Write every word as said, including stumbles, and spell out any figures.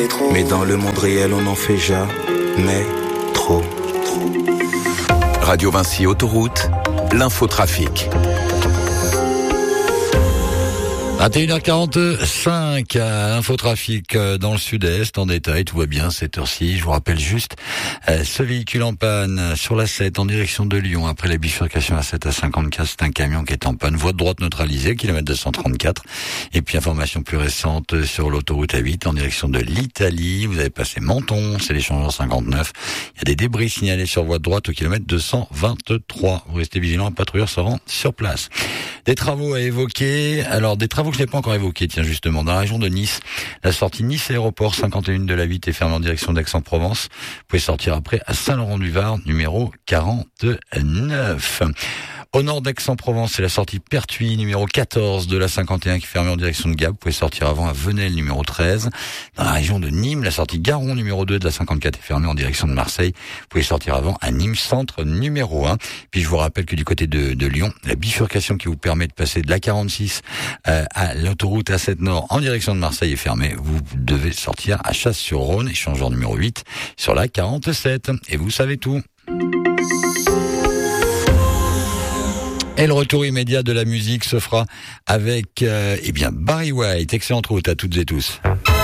fait trop. Mais dans le monde réel, on n'en fait jamais trop. Radio Vinci Autoroute, l'infotrafic. vingt et une heures quarante-cinq, infotrafic dans le sud-est, en détail, tout va bien cette heure-ci. Je vous rappelle juste euh, ce véhicule en panne sur la sept en direction de Lyon, après la bifurcation à sept à cinquante-quatre, c'est un camion qui est en panne, voie de droite neutralisée, kilomètre deux cent trente-quatre. Et puis information plus récente sur l'autoroute A huit en direction de l'Italie, vous avez passé Menton, c'est l'échangeur cinquante-neuf. Il y a des débris signalés sur voie de droite au kilomètre deux cent vingt-trois. Vous restez vigilant, un patrouilleur se rend sur place. Des travaux à évoquer, alors des travaux que je n'ai pas encore évoqués, tiens justement, dans la région de Nice, la sortie Nice Aéroport cinquante et un de la huit est fermée en direction d'Aix-en-Provence. Vous pouvez sortir après à Saint-Laurent-du-Var, numéro quarante-neuf. Au nord d'Aix-en-Provence, c'est la sortie Pertuis, numéro quatorze de la cinquante et un qui est fermée en direction de Gap. Vous pouvez sortir avant à Venelle, numéro treize. Dans la région de Nîmes, la sortie Garon, numéro deux de la cinquante-quatre est fermée en direction de Marseille. Vous pouvez sortir avant à Nîmes Centre, numéro un. Puis je vous rappelle que du côté de, de Lyon, la bifurcation qui vous permet de passer de la quarante-six euh, à l'autoroute A sept Nord en direction de Marseille est fermée. Vous devez sortir à Chasse-sur-Rhône, échangeur numéro huit, sur la quarante-sept. Et vous savez tout. Et le retour immédiat de la musique se fera avec euh, eh bien Barry White. Excellente route à toutes et tous.